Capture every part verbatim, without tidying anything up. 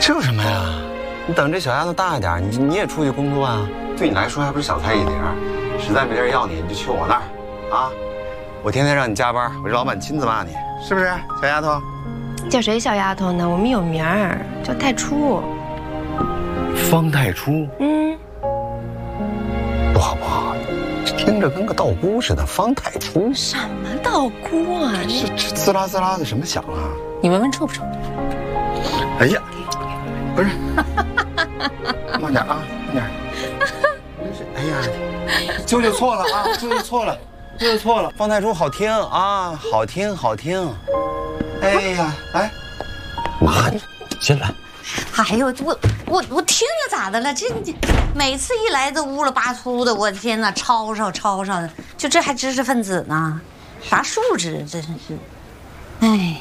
这有什么呀？你等这小丫头大一点，你你也出去工作啊？对你来说还不是小菜一碟？实在没人要你，你就去我那儿啊！我天天让你加班，我这老板亲自骂你，是不是，小丫头？ 叫谁小丫头呢？我们有名儿，叫太初。 方太初。嗯。不好不好，听着跟个道姑似的。方太初。 什么道姑啊？ 这这滋啦滋啦的什么响啊？ 你闻闻臭不臭？ 哎呀，不是，慢点啊，慢点。哎呀，舅舅错了啊，舅舅错了，舅舅错了。方太初好听啊，好听好听。哎呀，来，妈，进来。 哎呦，我我我听着咋的了？这这每次一来都乌了巴粗的，我的天哪，吵吵吵吵的，就这还知识分子呢？啥素质？这真是，哎，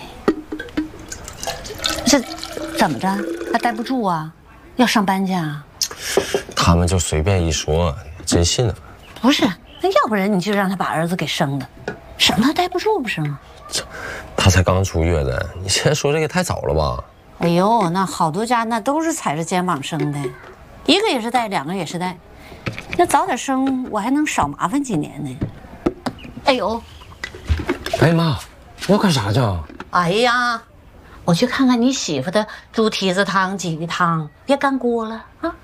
这怎么着？他待不住啊？要上班去啊？ 他们就随便一说，真信了？ 不是，那要不然你就让他把儿子给生了，省他待不住不是吗？ 他才刚出月子，你现在说这个太早了吧？ 哎呦，那好多家那都是踩着肩膀生的，一个也是带，两个也是带，那早点生我还能少麻烦几年呢。哎呦， 哎妈，我干啥去？ 哎呀，我去看看你媳妇的猪蹄子汤、鲫鱼汤，别干锅了啊！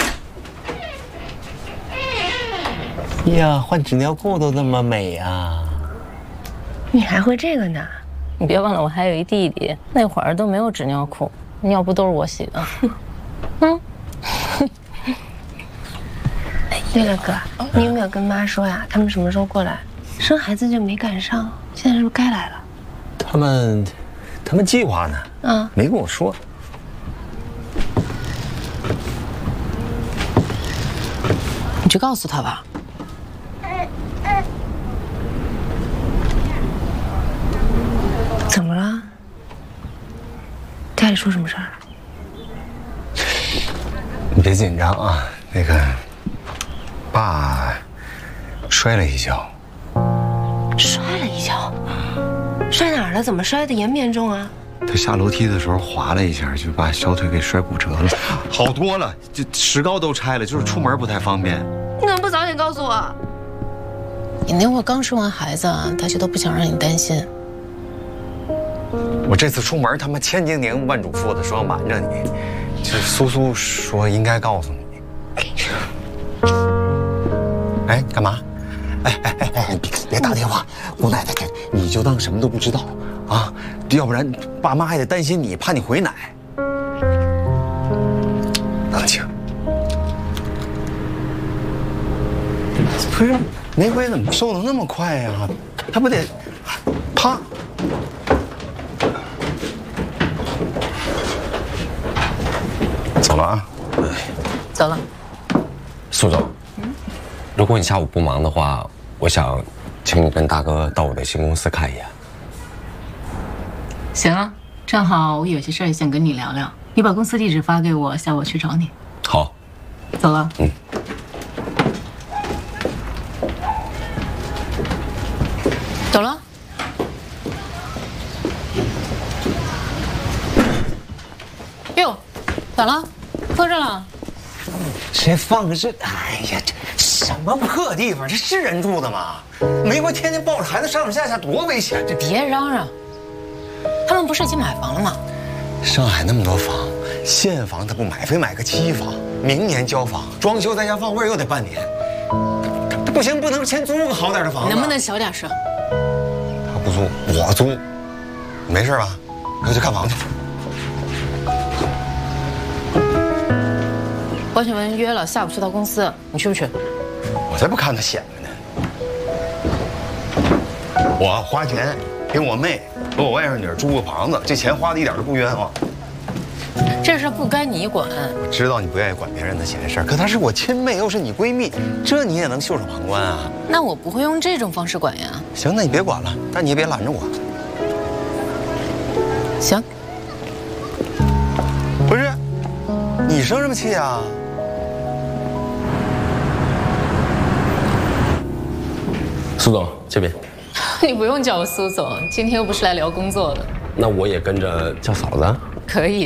呀，换纸尿裤都这么美啊！ 你还会这个呢？ 你别忘了，我还有一弟弟，那会儿都没有纸尿裤，尿布都是我洗的。嗯。 对了，哥，你有没有跟妈说呀？他们什么时候过来？生孩子就没赶上，现在是不是该来了？ 他们，他们计划呢？嗯，没跟我说。 你去告诉他吧。 怎么了？家里出什么事儿？ 你别紧张啊，那个，爸摔了一跤。 摔了一跤？摔哪儿了？怎么摔的？严不严重啊？ 他下楼梯的时候滑了一下，就把小腿给摔骨折了，好多了，就石膏都拆了，就是出门不太方便。 你怎么不早点告诉我？ 你那会儿刚生完孩子，大家都不想让你担心。 我这次出门，他们千叮咛万嘱咐的说要瞒着你，就是苏苏说应该告诉你。哎，干嘛？哎哎哎哎，别别打电话，姑奶奶，你就当什么都不知道啊，要不然爸妈还得担心你，怕你回奶。冷静。不是，玫瑰怎么瘦得那么快呀？他不得啪？走了啊！ 走了。 苏总，嗯，如果你下午不忙的话，我想请你跟大哥到我的新公司看一眼。 行啊，正好我有些事儿想跟你聊聊，你把公司地址发给我，下午我去找你。 好。 走了。嗯。 走了。哟，咋了？磕着了？ 谁放个这？哎呀，这什么破地方？这是人住的吗？玫瑰天天抱着孩子上上下下，多危险！这别嚷嚷，他们不是已经买房了吗？ 上海那么多房，现房他不买，非买个期房，明年交房，装修在家放味又得半年。这不行，不能先租个好点的房子。 能不能小点声？ 他不租，我租。没事吧？我去看房去。 黄雪文约了下午去到公司，你去不去？ 我才不看他显摆呢。我花钱给我妹和我外甥女租个房子，这钱花的一点都不冤枉。 这事不该你管。 我知道你不愿意管别人的闲事，可她是我亲妹，又是你闺蜜，这你也能袖手旁观啊？ 那我不会用这种方式管呀。 行，那你别管了，但你也别拦着我。 行。 不是，你生什么气啊？ 苏总这边。 你不用叫我苏总，今天又不是来聊工作的。 那我也跟着叫嫂子。 可以。